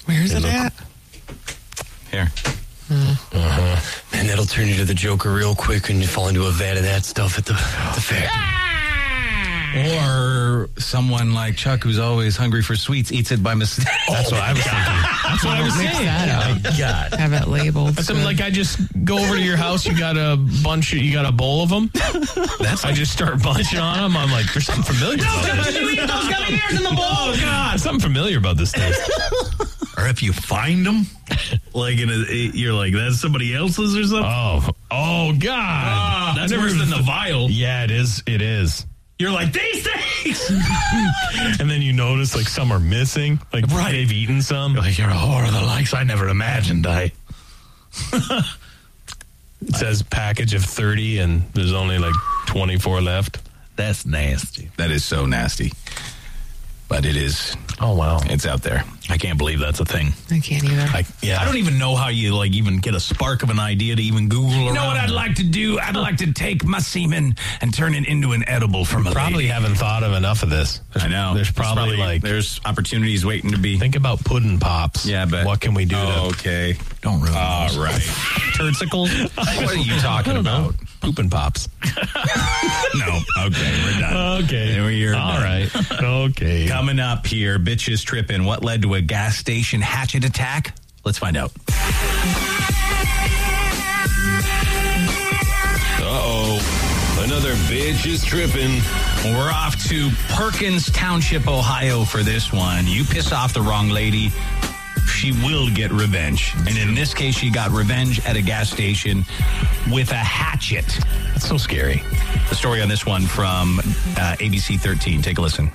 Where is it at? Here. And that'll turn you to the Joker real quick when you fall into a vat of that stuff at the factory. Or someone like Chuck, who's always hungry for sweets, eats it by mistake. That's what I was thinking. That's what I was Mix saying. that up. God. Have it labeled. Something like I just go over to your house, you got a bowl of them. I just start bunching on them. I'm like, there's something familiar about this. You eat those gummy bears in the bowl. Oh, God. Something familiar about this thing. Or if you find them, like you're like, that's somebody else's or something. Oh, God. That's worse than the vial. Yeah, it is. It is. You're like, these things! And then you notice, like, some are missing. Like, they've eaten some. Like, you're a whore of the likes I never imagined. It says package of 30, and there's only, like, 24 left. That's nasty. That is so nasty. But it is. Oh, wow. It's out there. I can't believe that's a thing. I can't either. I don't even know how you even get a spark of an idea to even Google around. You know what I'd like to do? I'd like to take my semen and turn it into an edible from a Probably lady. haven't thought of enough of this. I know. There's probably like, there's opportunities waiting to be. think about pudding pops. Yeah, but what can we do to okay. Don't ruin All those. right. Turdsicles? What are you talking about? Pooping pops. No. Okay, we're done. Okay. There we are. All right. Okay. Coming up here, bitches tripping. What led to a gas station hatchet attack? Let's find out. Uh-oh. Another bitch is tripping. We're off to Perkins Township, Ohio for this one. You piss off the wrong lady, she will get revenge. And in this case, she got revenge at a gas station with a hatchet. That's so scary. The story on this one from ABC 13. Take a listen.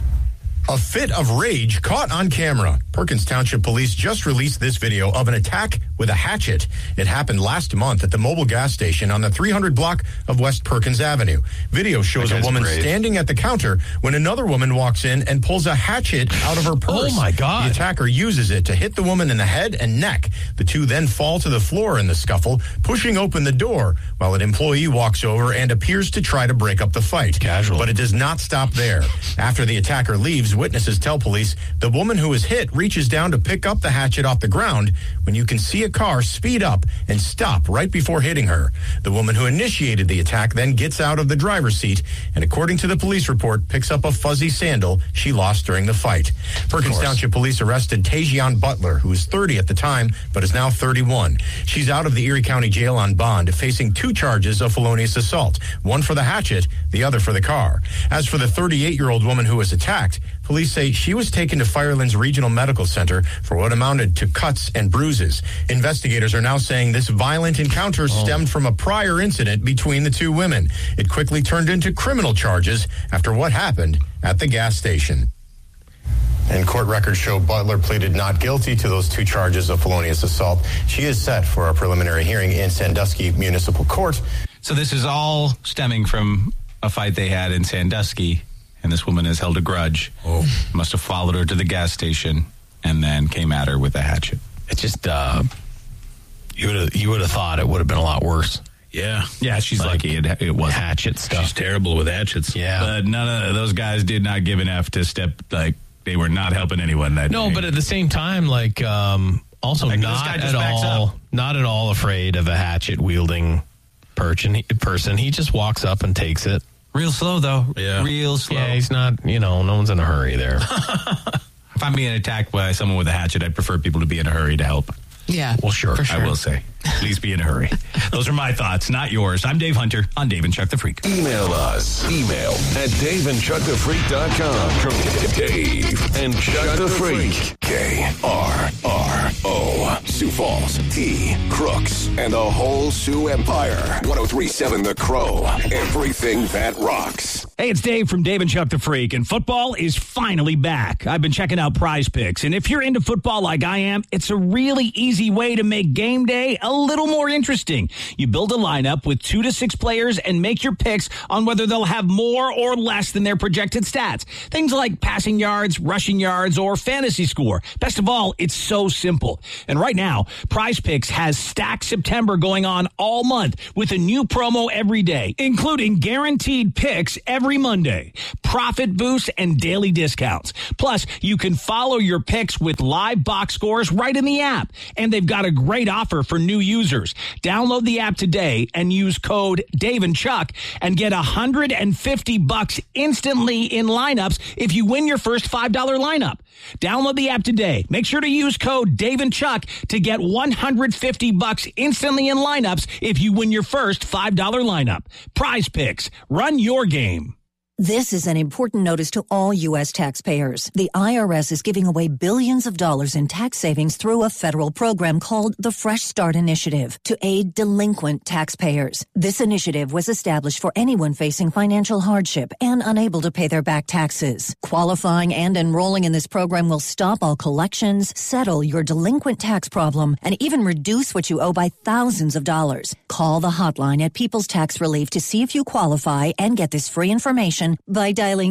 A fit of rage caught on camera. Perkins Township Police just released this video of an attack with a hatchet. It happened last month at the mobile gas station on the 300 block of West Perkins Avenue. Video shows a woman standing at the counter when another woman walks in and pulls a hatchet out of her purse. Oh, my God. The attacker uses it to hit the woman in the head and neck. The two then fall to the floor in the scuffle, pushing open the door while an employee walks over and appears to try to break up the fight. Casual. But it does not stop there. After the attacker leaves, witnesses tell police the woman who was hit reaches down to pick up the hatchet off the ground when you can see a car speed up and stop right before hitting her. The woman who initiated the attack then gets out of the driver's seat and, according to the police report, picks up a fuzzy sandal she lost during the fight. Perkins Township Police arrested Tajian Butler, who was 30 at the time but is now 31. She's out of the Erie County Jail on bond, facing 2 charges of felonious assault, one for the hatchet, the other for the car. As for the 38-year-old woman who was attacked, police say she was taken to Firelands Regional Medical Center for what amounted to cuts and bruises. Investigators are now saying this violent encounter stemmed from a prior incident between the two women. It quickly turned into criminal charges after what happened at the gas station. And court records show Butler pleaded not guilty to those 2 charges of felonious assault. She is set for a preliminary hearing in Sandusky Municipal Court. So this is all stemming from a fight they had in Sandusky, and this woman has held a grudge. Must have followed her to the gas station and then came at her with a hatchet. It just, you would have thought it would have been a lot worse. Yeah. Yeah, she's Like lucky it was hatchet stuff. She's terrible with hatchets. Yeah. But none of those guys did not give an F to step, like, they were not helping anyone that No, day. but at the same time, like, also Like, this not guy just at backs all, up. not at all afraid of a hatchet wielding person. He just walks up and takes it. Real slow, though. Yeah. Real slow. Yeah, he's not, no one's in a hurry there. If I'm being attacked by someone with a hatchet, I'd prefer people to be in a hurry to help. Yeah. Well, sure. For sure. I will say. Please be in a hurry. Those are my thoughts, not yours. I'm Dave Hunter on Dave and Chuck the Freak. Email us. Email at DaveandChuckTheFreak.com. Dave and Chuck the Freak. KRRO. Sioux Falls, T, Crooks, and the whole Sioux Empire. 103.7 The Crow. Everything that rocks. Hey, it's Dave from Dave and Chuck the Freak, and football is finally back. I've been checking out Prize Picks, and if you're into football like I am, it's a really easy way to make game day a little more interesting. You build a lineup with 2 to 6 players and make your picks on whether they'll have more or less than their projected stats. Things like passing yards, rushing yards, or fantasy score. Best of all, it's so simple. And right now, Prize Picks has Stack September going on all month with a new promo every day, including guaranteed picks every every Monday. Profit boosts and daily discounts. Plus, you can follow your picks with live box scores right in the app. And they've got a great offer for new users. Download the app today and use code Dave and Chuck and get $150 instantly in lineups if you win your first $5 lineup. Download the app today. Make sure to use code Dave and Chuck to get $150 instantly in lineups if you win your first $5 lineup. Prize Picks. Run your game. This is an important notice to all U.S. taxpayers. The IRS is giving away billions of dollars in tax savings through a federal program called the Fresh Start Initiative to aid delinquent taxpayers. This initiative was established for anyone facing financial hardship and unable to pay their back taxes. Qualifying and enrolling in this program will stop all collections, settle your delinquent tax problem, and even reduce what you owe by thousands of dollars. Call the hotline at People's Tax Relief to see if you qualify and get this free information by dialing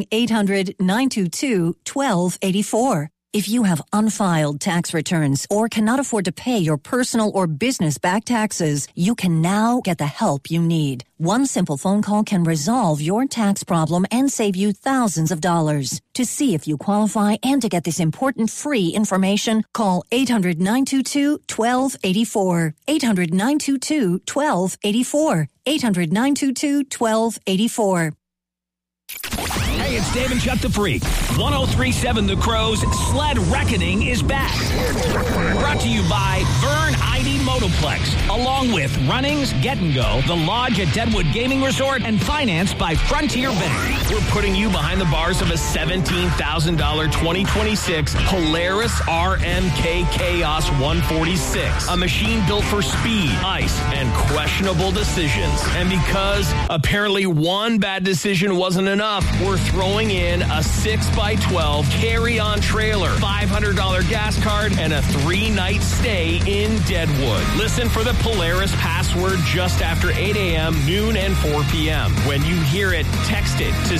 800-922-1284. If you have unfiled tax returns or cannot afford to pay your personal or business back taxes, you can now get the help you need. One simple phone call can resolve your tax problem and save you thousands of dollars. To see if you qualify and to get this important free information, call 800-922-1284. 800-922-1284. 800-922-1284. Hey, it's Dave and Chuck the Freak. 1037 The Crow's Sled Reckoning is back. Brought to you by Vern ID Motoplex, along with Runnings, Get and Go, The Lodge at Deadwood Gaming Resort, and financed by Frontier Bank. We're putting you behind the bars of a $17,000 2026 Polaris RMK Chaos 146. A machine built for speed, ice, and questionable decisions. And because apparently one bad decision wasn't enough, we're throwing in a 6x12 carry-on trailer, $500 gas card, and a 3-night stay in Deadwood. Listen for the Polaris password just after 8 a.m., noon, and 4 p.m. When you hear it, text it to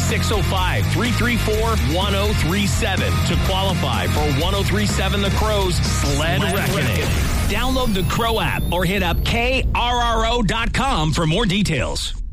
605-334-1037 to qualify for 1037 The Crow's Sled Reckoning. Download the Crow app or hit up KRRO.com for more details.